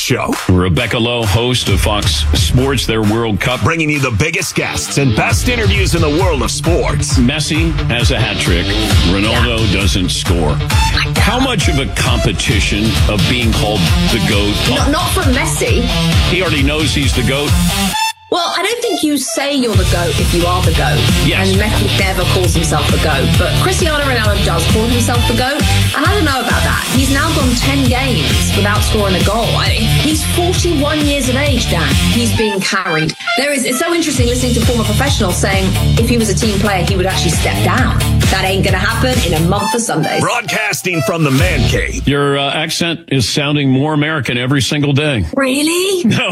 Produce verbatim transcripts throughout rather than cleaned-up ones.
Show. Rebecca Lowe, host of Fox Sports, their World Cup. Bringing you the biggest guests and best interviews in the world of sports. Messi has a hat trick. Ronaldo yeah. doesn't score. How much of a competition of being called the GOAT? Not, not from Messi. He already knows he's the GOAT. Well, I don't think you say you're the GOAT if you are the GOAT. Yes. And Messi never calls himself the GOAT. But Cristiano Ronaldo does call himself the GOAT. And I don't know about that. He's now gone ten games without scoring a goal. I mean, he's forty-one years of age, Dan. He's being carried. There is, it's so interesting listening to former professionals saying if he was a team player, he would actually step down. That ain't going to happen in a month of Sundays. Broadcasting from the man cave. Your uh, accent is sounding more American every single day. Really? No.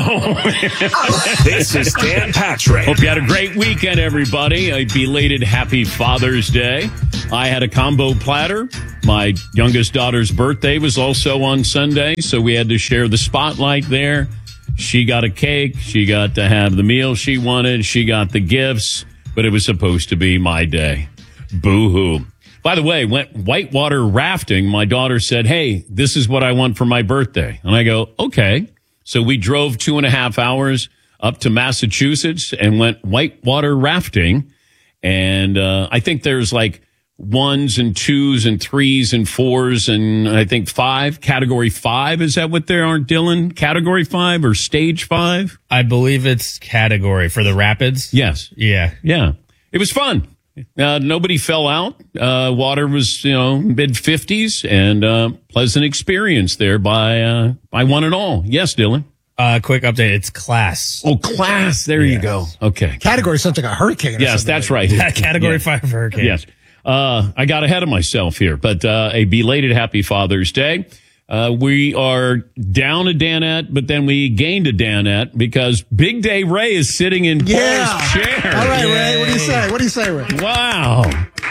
Oh. This is Dan Patrick. Hope you had a great weekend, everybody. A belated happy Father's Day. I had a combo platter. My youngest daughter's birthday was also on Sunday, so we had to share the spotlight there. She got a cake. She got to have the meal she wanted. She got the gifts, but it was supposed to be my day. Boo-hoo. By the way, went whitewater rafting. My daughter said, hey, this is what I want for my birthday. And I go, okay. So we drove two and a half hours up to Massachusetts and went whitewater rafting. And uh, I think there's like ones and twos and threes and fours and I think five. Category five, is that what they are, Dylan? Category five or stage five? I believe it's category for the rapids. Yes. Yeah. Yeah. It was fun. Uh, nobody fell out. Uh, water was, you know, mid fifties and uh, pleasant experience there by uh, by one and all. Yes, Dylan. Uh, quick update. It's class. Oh, class. There yes. you go. Okay. Category sounds like a hurricane. Yes, that's like. right. Yeah, category yes. five hurricane. Yes. Uh, I got ahead of myself here, but uh, a belated happy Father's Day. Uh, we are down a Danette, but then we gained a Danette because Big Day Ray is sitting in yeah. Paul's chair. All right, Ray. What do you say? What do you say, Ray? Wow.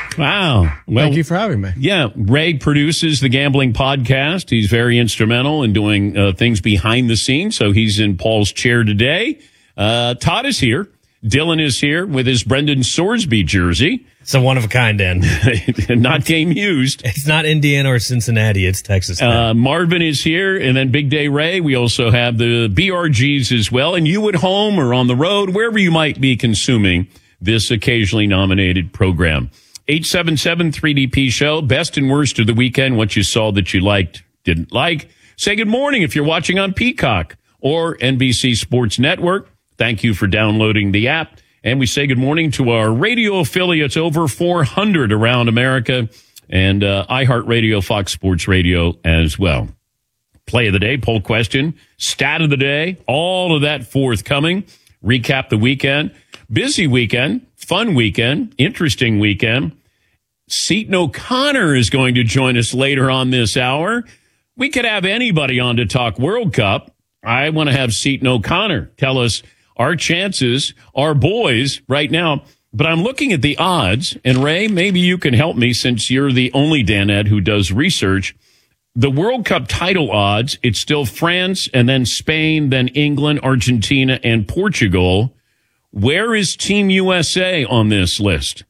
Wow. Well, thank you for having me. Yeah. Ray produces the Gambling Podcast. He's very instrumental in doing uh, things behind the scenes. So he's in Paul's chair today. Uh, Todd is here. Dylan is here with his Brendan Sorsby jersey. It's a one of a kind, Dan. Not game used. It's not Indiana or Cincinnati. It's Texas. Uh, Marvin is here, and then Big Day Ray. We also have the B R Gs as well. And you at home or on the road, wherever you might be consuming this occasionally nominated program. eight seven seven three D P show. Best and worst of the weekend. What you saw that you liked, didn't like. Say good morning if you're watching on Peacock or N B C Sports Network. Thank you for downloading the app. And we say good morning to our radio affiliates, over four hundred around America, and uh, iHeartRadio, Fox Sports Radio as well. Play of the day, poll question, stat of the day, all of that forthcoming. Recap the weekend. Busy weekend, fun weekend, interesting weekend. Seton O'Connor is going to join us later on this hour. We could have anybody on to talk World Cup. I want to have Seton O'Connor tell us our chances, our boys right now. But I'm looking at the odds, and Ray, maybe you can help me since you're the only Danette who does research. The World Cup title odds, it's still France and then Spain, then England, Argentina, and Portugal. Where is Team U S A on this list?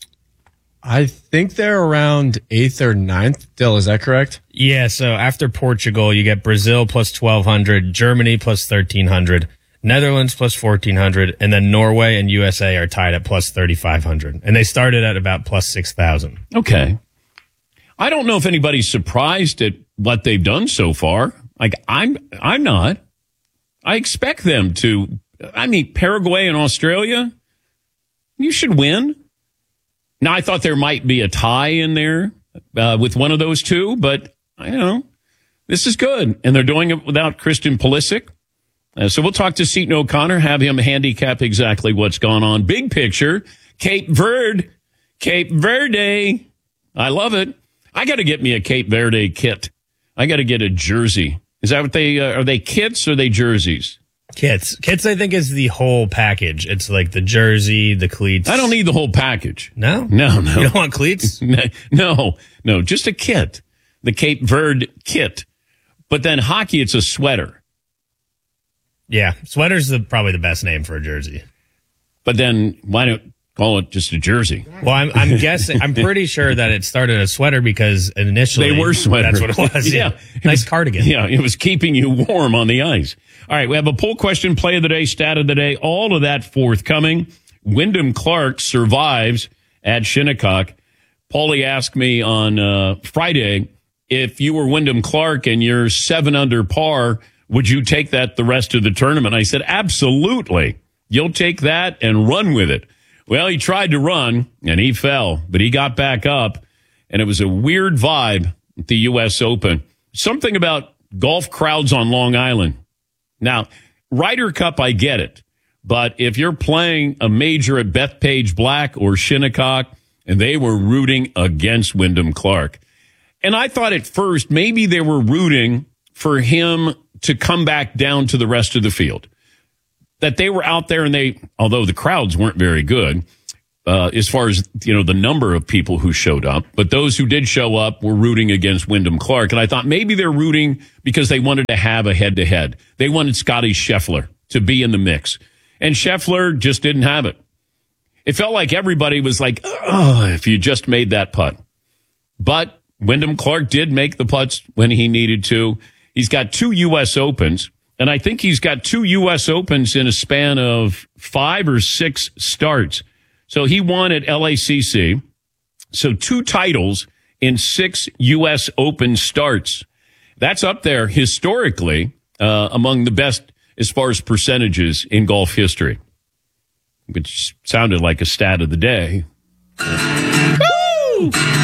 I think they're around eighth or ninth. Dill, is that correct? Yeah, so after Portugal, you get Brazil plus twelve hundred, Germany plus thirteen hundred, Netherlands plus fourteen hundred, and then Norway and U S A are tied at plus thirty-five hundred. And they started at about plus six thousand. Okay. I don't know if anybody's surprised at what they've done so far. Like, I'm, I'm not. I expect them to. I mean, Paraguay and Australia, you should win. Now, I thought there might be a tie in there uh, with one of those two, but I don't know. This is good. And they're doing it without Christian Pulisic. Uh, so we'll talk to Seton O'Connor, have him handicap exactly what's gone on. Big picture, Cape Verde, Cape Verde. I love it. I got to get me a Cape Verde kit. I got to get a jersey. Is that what they, uh, are they kits or are they jerseys? Kits. Kits, I think, is the whole package. It's like the jersey, the cleats. I don't need the whole package. No? No, no. You don't want cleats? No, no, just a kit. The Cape Verde kit. But then hockey, it's a sweater. Yeah, sweater's the, probably the best name for a jersey. But then why don't Call it just a jersey. Well, I'm, I'm guessing, I'm pretty sure that it started a sweater because initially They were sweaters. That's what it was. Yeah. yeah. Nice cardigan. Yeah, it was keeping you warm on the ice. All right, we have a poll question, play of the day, stat of the day, all of that forthcoming. Wyndham Clark survives at Shinnecock. Paulie asked me on uh, Friday, if you were Wyndham Clark and you're seven under par, would you take that the rest of the tournament? I said, absolutely. You'll take that and run with it. Well, he tried to run, and he fell, but he got back up, and it was a weird vibe at the U S Open. Something about golf crowds on Long Island. Now, Ryder Cup, I get it, but if you're playing a major at Bethpage Black or Shinnecock, and they were rooting against Wyndham Clark, and I thought at first maybe they were rooting for him to come back down to the rest of the field. That they were out there and they, although the crowds weren't very good, uh, as far as, you know, the number of people who showed up, but those who did show up were rooting against Wyndham Clark. And I thought maybe they're rooting because they wanted to have a head to head. They wanted Scotty Scheffler to be in the mix. And Scheffler just didn't have it. It felt like everybody was like, oh, if you just made that putt. But Wyndham Clark did make the putts when he needed to. He's got two U S Opens. And I think he's got two U S Opens in a span of five or six starts. So he won at L A C C. So two titles in six U S Open starts. That's up there historically uh, among the best as far as percentages in golf history, which sounded like a stat of the day. Woo!